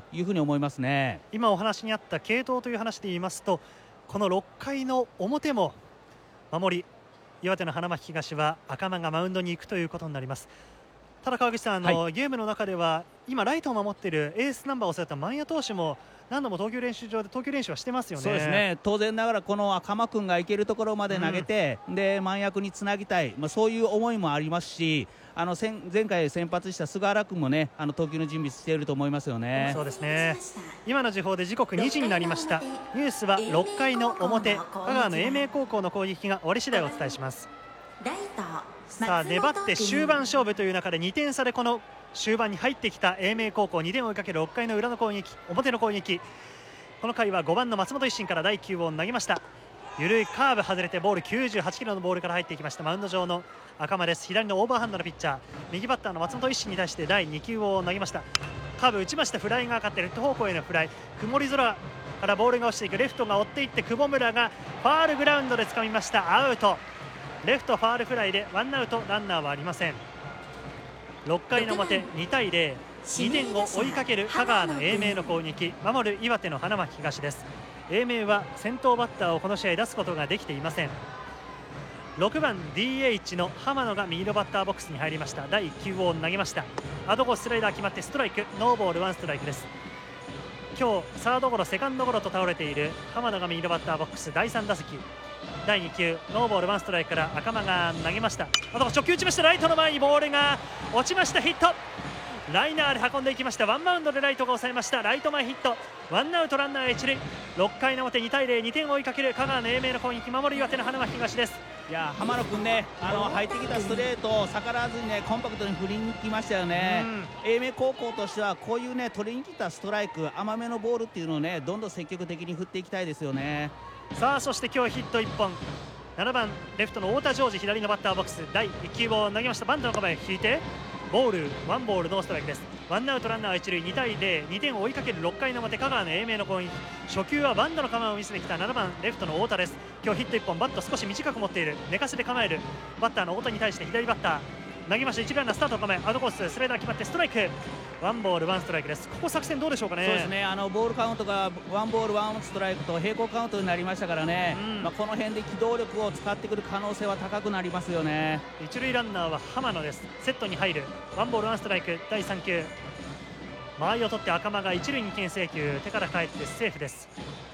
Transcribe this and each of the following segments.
いうふうに思いますね。 今お話にあった継投という話で言いますと、この6回の表も守り岩手の花巻東は赤間がマウンドに行くということになります。ただ川口さん、ゲームの中では今ライトを守っているエースナンバーを背負った萬谷投手も何度も投球練習場で投球練習はしてますよね。 そうですね、当然ながらこの赤間君がいけるところまで投げて、で万谷君につなぎたい、そういう思いもありますし、前回先発した菅原君もね投球の準備していると思いますよね。 そうですね。今の時報で時刻2時になりました。ニュースは6回の表、香川の英明高校の攻撃が終わり次第お伝えします。さあ粘って終盤勝負という中で2点差でこの終盤に入ってきた英明高校、2点を追いかける6回の裏の攻撃、表の攻撃。この回は5番の松本一心から第9号を投げました。緩いカーブ外れてボール98キロのボールから入っていきました。マウンド上の赤間です。左のオーバーハンドのピッチャー、右バッターの松本一心に対して第2球を投げました。カーブ打ちました。フライがかかってレフト方向へのフライ、曇り空からボールが落ちていく。レフトが追っていって久保村がファールグラウンドで掴みました。アウト。レフトファールフライでワンアウト、ランナーはありません。6回の表2対0、2点を追いかける香川の英明の攻撃、守る岩手の花巻東です。英明は先頭バッターをこの試合出すことができていません。6番 DH の浜野が右のバッターボックスに入りました。第9号を投げました。アドコーススライダー決まってストライク、ノーボールワンストライクです。今日サードゴロセカンドゴロと倒れている浜野が右のバッターボックス、第3打席第2球ノーボールワンストライクから赤間が投げました。あと初球打ちました。ライトの前にボールが落ちました。ヒット、ライナーで運んでいきました。ワンバウンドでライトが抑えました。ライト前ヒット、ワンアウトランナー一塁。6回の表2対0、2点を追いかける香川の英明の攻撃、守る岩手の花巻東です。 いや浜野君ね、入ってきたストレートを逆らわずにねコンパクトに振りに来ましたよね。英明高校としてはこういうね取りに来たストライク、甘めのボールっていうのをねどんどん積極的に振っていきたいですよね。 さあそして今日ヒット1本、7番レフトの太田ジョージ、左のバッターボックス、第1球を投げました。バントの構え引いてボール、ワンボールノーストライクです。ワンアウトランナー一塁、2対0、2点を追いかける6回の表、香川の英明の攻撃。初球はバントの構えを見せてきた7番レフトの太田です。今日ヒット1本、バット少し短く持っている、寝かせて構えるバッターの太田に対して左バッター投げました。一塁ランナースタートの構え、アウトコーススライダー決まってストライク、ワンボールワンストライクです。ここ作戦どうでしょうかね。 そうですね、ボールカウントがワンボールワンストライクと並行カウントになりましたからね、この辺で機動力を使ってくる可能性は高くなりますよね。 一塁ランナーは浜野です。セットに入るワンボールワンストライク、第3球間合いを取って赤間が一塁に牽制球、手から返ってセーフです。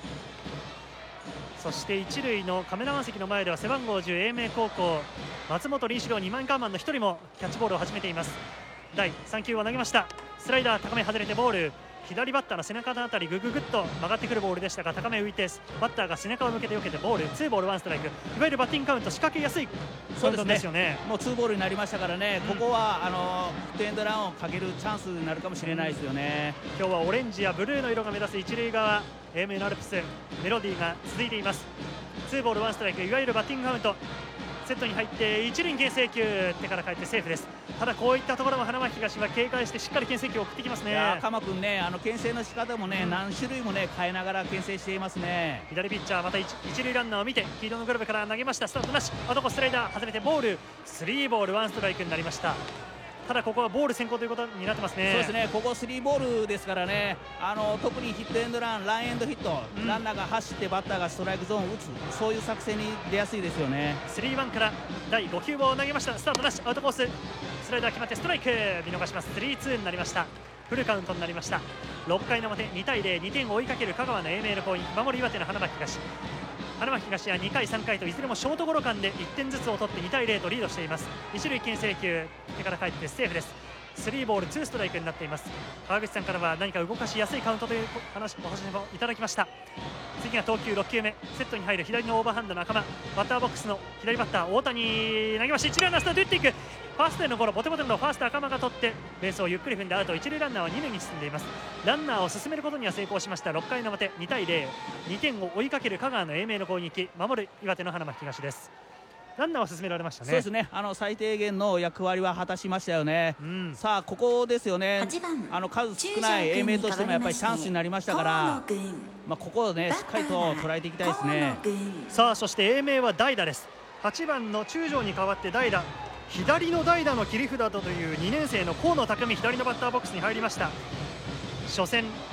そして一塁のカメラマン席の前では背番号10英明高校松本凛志郎2番カーマンの1人もキャッチボールを始めています。第3球を投げました。スライダー高め外れてボール、左バッターの背中のあたりグググッと曲がってくるボールでしたが高め浮いてバッターが背中を向けて避けてボール、ツーボールワンストライク。いわゆるバッティングカウント仕掛けやすいカウントですよね。 もうツーボールになりましたからね、ここはヒットエンドランをかけるチャンスになるかもしれないですよね。 今日はオレンジやブルーの色が目立つ一塁側英明のアルプス、メロディーが続いています。ツーボールワンストライク、いわゆるバッティングカウント。セットに入って一塁に牽制球、手から返ってセーフです。ただこういったところも花巻東は警戒してしっかり牽制球を送ってきますね。 赤間君ね、牽制の仕方もね、何種類もね変えながら牽制していますね。 左ピッチャーまた一塁ランナーを見て黄色のグラブから投げました。スタートなし、あとこスライダー外れてボール、スリーボールワンストライクになりました。ただここはボール先行ということになってますね。 そうですね、ここスリーボールですからね、特にヒットエンドラン、ランエンドヒット、ランナーが走ってバッターがストライクゾーンを打つ、そういう作戦に出やすいですよね。 3-1から第5球を投げました。スタートなし、アウトコーススライダー決まってストライク、見逃します。3-2になりました。フルカウントになりました。6回の表2対0、2点を追いかける香川の英明の攻撃、守る岩手の花巻東。花巻東は2回3回といずれもショートゴロ間で1点ずつを取って2対0とリードしています。一塁牽制球、手から返ってセーフです。3ボール2ストライクになっています。川口さんからは何か動かしやすいカウントというお話もいただきました。次が投球6球目、セットに入る左のオーバーハンドの赤間、バッターボックスの左バッター太田に投げまして一塁ランナースタート打っていく、ファーストへのゴロ、ボテボテのファースト赤間が取ってベースをゆっくり踏んでアウト。一塁ランナーは2塁に進んでいます。ランナーを進めることには成功しました。6回の表2対0、2点を追いかける香川の英明の攻撃、守る岩手の花巻東です。ランナーは進められましたね。 そうですね、最低限の役割は果たしましたよね。さあここですよね、数少ない英明としてもやっぱりチャンスになりましたから、ここをねしっかりと捉えていきたいですね。 さあそして英明は代打です。8番の中条に代わって代打、左の代打の切り札だという2年生の河野拓実、左のバッターボックスに入りました。初戦